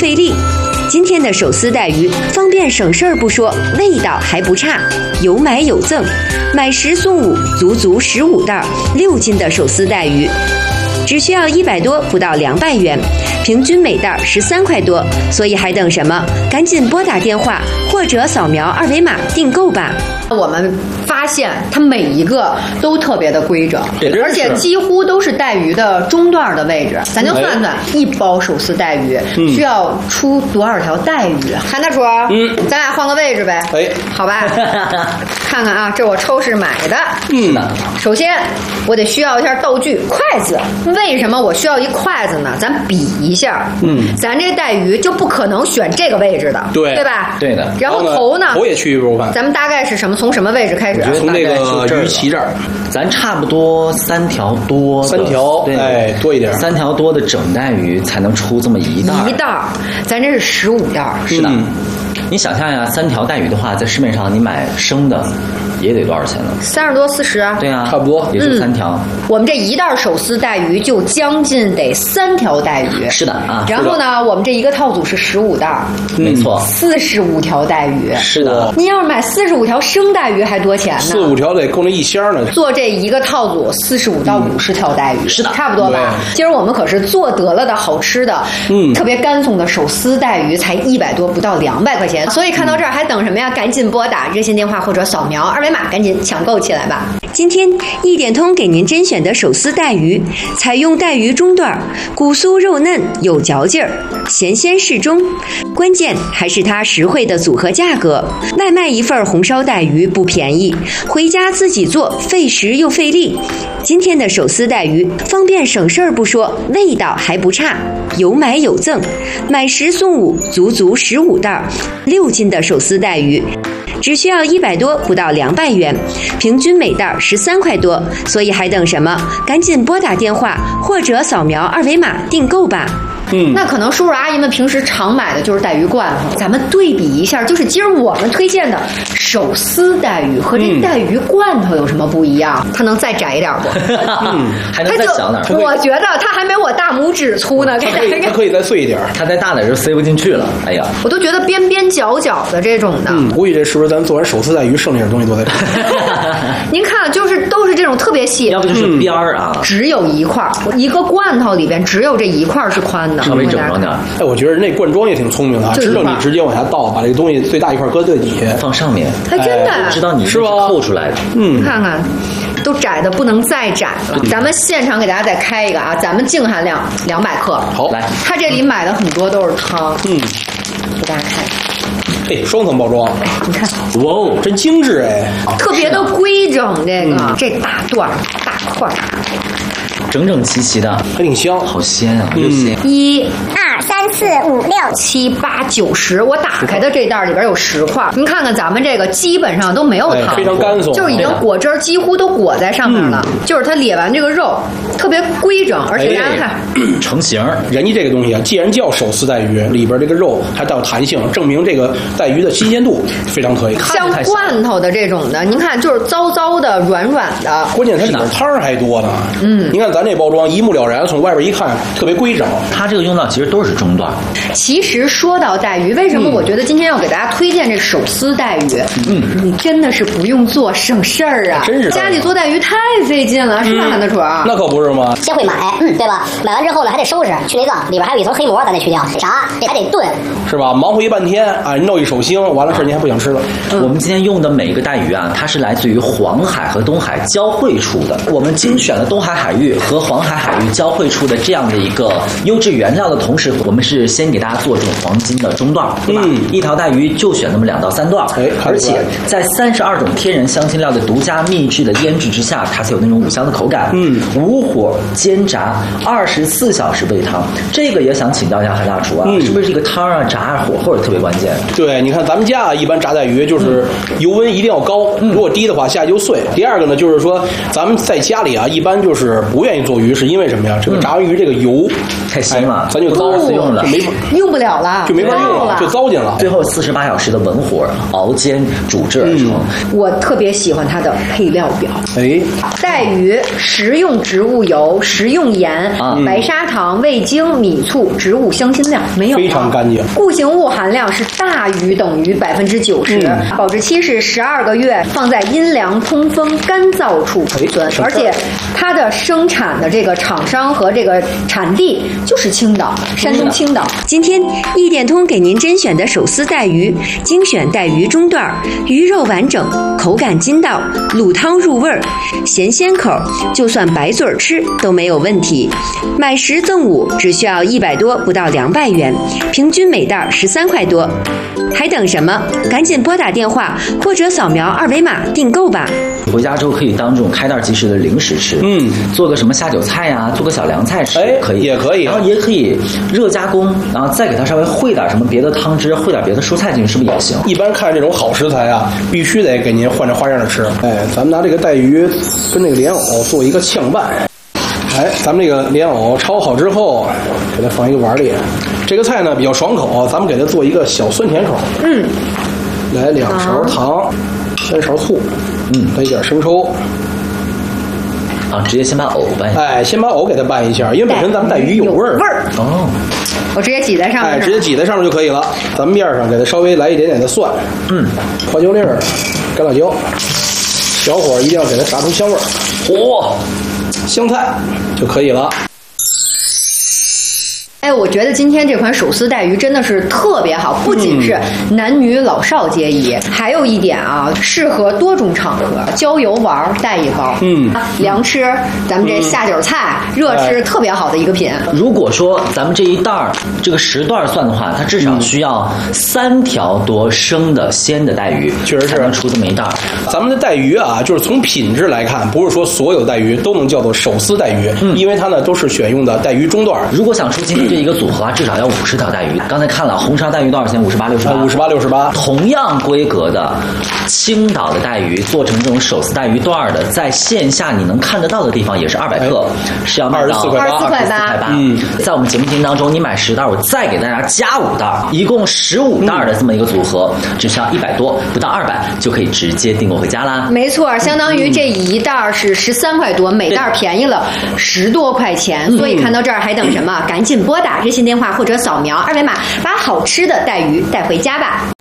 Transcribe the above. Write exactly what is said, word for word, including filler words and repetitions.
费力。今天的手撕带鱼方便省事儿不说，味道还不差，有买有赠，买十送五，足足十五袋，六斤的手撕带鱼。只需要一百多，不到两百元，平均每袋十三块多，所以还等什么？赶紧拨打电话或者扫描二维码订购吧。 我们发现它每一个都特别的规整，而且几乎都是带鱼的中段的位置。咱就算算，一包手撕带鱼需要出多少条带鱼？韩大厨，嗯，咱俩换个位置呗。哎，好吧。看看啊，这我超市买的。嗯，首先我得需要一下道具，筷子。为什么我需要一筷子呢？咱比一下，嗯，咱这带鱼就不可能选这个位置的，对对吧？ 对的。 然后头呢？ 头也去一部分。 咱们大概是什么？从什么位置开始？ 从这个鱼鳍这儿， 咱差不多三条多， 三条，哎，多一点， 三条多的整带鱼才能出这么一袋。 一袋，咱这是十五袋。 是的。你想象一下，三条带鱼的话，在市面上你买生的也得多少钱呢？ 三十多四十啊。 对啊， 差不多， 也是三条。 嗯、我们这一袋手撕带鱼就将近得三条带鱼。 是的啊。 然后呢，我们这一个套组是十五袋， 没错， 四十五条带鱼。 是的。 您要是买四十五条生带鱼还多钱呢？ 四五条得够那一箱呢。 做这一个套组四十五到五十条带鱼、嗯， 是的， 差不多吧。今儿我们可是做得了的好吃的，嗯，特别干松的手撕带鱼，才一百多，不到两百块钱。所以看到这儿还等什么呀？赶紧拨打热线电话或者扫描二维码，赶紧抢购起来吧！ 今天一点通给您甄选的手撕带鱼，采用带鱼中段，骨酥肉嫩有嚼劲儿，咸鲜适中。关键还是它实惠的组合价格，外卖一份红烧带鱼不便宜，回家自己做费时又费力。今天的手撕带鱼方便省事儿不说，味道还不差，有买有赠，买十送五，足足十五袋，六斤的手撕带鱼。只需要一百多，不到两百元，平均每袋十三块多，所以还等什么？赶紧拨打电话或者扫描二维码订购吧。 嗯，那可能叔叔阿姨们平时常买的就是带鱼罐头，咱们对比一下，就是今儿我们推荐的手撕带鱼和这带鱼罐头有什么不一样？它能再窄一点不？ 嗯，还能再小点。 我觉得它还没我大拇指粗呢， 它可以，它可以再碎一点。 它再大点就塞不进去了。哎呀， 我都觉得边边角角的这种的。 嗯，估计这是不是咱做完手撕带鱼剩那点东西都在这？ 您看，就是都是这种特别细， 要不就是边儿啊， 只有一块，一个罐头里边只有这一块是宽的。 稍微整装点。 哎，我觉得那灌装也挺聪明的啊，知道你直接往下倒，把这个东西最大一块搁最底下， 放上面。 还真的， 知道你是扣出来的。 嗯， 看看，都窄的不能再窄了。咱们现场给大家再开一个啊，咱们净含量两百克。 好， 来， 它这里买的很多都是汤。 嗯， 给大家看。 哎，双层包装， 哎，你看， 哇哦，真精致哎， 特别的规整，这个、嗯、这大段大块。 整整齐齐的， 还挺香， 好鲜啊！又鲜。 一、二、三、四、五、六、七、八、九十，我打开的这袋里边有十块。您看看咱们这个基本上都没有汤， 非常干松， 就是已经果汁几乎都裹在上面了。嗯、就是它咧完这个肉特别规整，而且大家看、 哎、成型。 人家这个东西啊，既然叫手撕带鱼，里边这个肉还带有弹性，证明这个带鱼的新鲜度非常可以。 像罐头的这种的，您看就是糟糟的、软软的， 关键它里边汤还多呢。嗯，您看咱这包装一目了然，从外边一看特别规整。 它这个用料其实都是中段。 其实说到带鱼，为什么我觉得今天要给大家推荐这手撕带鱼？嗯，你真的是不用做，省事儿啊！ 真是家里做带鱼太费劲了，是吧，韩大厨？ 那可不是吗？ 先会买，嗯，对吧？买完之后呢，还得收拾去内脏，里边还有一层黑膜，咱得去掉。啥？这还得炖， 是吧？忙活一半天啊，弄一手腥，完了事你还不想吃了。 嗯、我们今天用的每一个带鱼啊，它是来自于黄海和东海交汇处的。我们精选了东海海域和黄海海域交汇处的这样的一个优质原料的同时，我们是先给大家做这种黄金的中段，对吧？嗯、一条带鱼就选那么两到三段，哎，而且在三十二种天然香辛料的独家秘制的腌制之下，它才有那种五香的口感。嗯，无火煎炸，二十四小时煨汤。这个也想请教一下韩大厨啊，嗯、是不是这个汤啊炸啊火候也特别关键？ 对，你看咱们家一般炸带鱼就是油温一定要高，嗯、如果低的话下去就碎。第二个呢，就是说咱们在家里啊，一般就是不愿意做鱼，是因为什么呀？这个炸完鱼这个油太腥了， 咱就够次用了， 用不了了， 就没法用了，就糟践了。 最后四十八小时的文火熬煎煮制而成。 嗯、我特别喜欢它的配料表， 哎， 带鱼食用植物油、食用盐、啊、白砂糖、味精、米醋、植物香辛料，没有、啊、 非常干净。 固形物含量是大于等于百分之九十，保质期是十二个月，放在阴凉、通风、干燥处储存，而且它的生产的这个厂商和这个产地就是青岛，山东青岛。 今天一点通给您甄选的手撕带鱼，精选带鱼中段，鱼肉完整，口感筋道，卤汤入味儿，咸鲜口，就算白嘴吃都没有问题。买十赠五，只需要一百多，不到两百元，平均每袋十三块多。还等什么？赶紧拨打电话或者扫描二维码订购吧。 回家之后可以当这种开袋即食的零食吃，嗯，做个什么下酒菜呀、啊，做个小凉菜吃， 哎， 可以， 也可以， 然后也可以热加工，然后再给它稍微烩点什么别的汤汁，烩点别的蔬菜进去，是不是也行？ 一般看这种好食材啊，必须得给您换着花样的吃。哎，咱们拿这个带鱼跟这个莲藕做一个炝拌。哎，咱们这个莲藕焯好之后，给它放一个碗里。这个菜呢比较爽口，咱们给它做一个小酸甜口。嗯，来两勺糖，三勺醋，嗯，来一点生抽。 啊，直接先把藕拌一下。 哎，先把藕给它拌一下，因为本身咱们带鱼有味儿。 味儿哦， 我直接挤在上面。 哎，直接挤在上面就可以了。咱们面上给它稍微来一点点的蒜，嗯，花椒粒儿，干辣椒，小火一定要给它炸出香味儿。 嚯！ 香菜就可以了。 哎，我觉得今天这款手撕带鱼真的是特别好，不仅是男女老少皆宜，嗯、还有一点啊，适合多种场合，郊游玩带一包，嗯，凉吃，咱们这下酒菜、嗯、热吃、哎、特别好的一个品。 如果说咱们这一袋儿这个十段算的话，它至少需要三条多生的鲜的带鱼， 确实是才能出这么一袋。 咱们的带鱼啊，就是从品质来看，不是说所有带鱼都能叫做手撕带鱼，嗯、因为它呢都是选用的带鱼中段。 如果想出今天这一个组合啊，至少要五十条带鱼。刚才看了红烧带鱼多少钱？五十八、六十八。 五十八、六十八。 同样规格的青岛的带鱼，做成这种手撕带鱼段的，在线下你能看得到的地方也是二百克，哎、是要卖到二十四块八。 二十四块八。 嗯，在我们节目厅当中，你买十袋，我再给大家加五袋，一共十五袋的这么一个组合，嗯、只需要一百多，不到二百就可以直接订购回家啦。 没错，相当于这一袋是十三块多，每袋便宜了十多块钱。嗯、所以看到这儿还等什么？赶紧拨打热线电话或者扫描二维码，把好吃的带鱼带回家吧。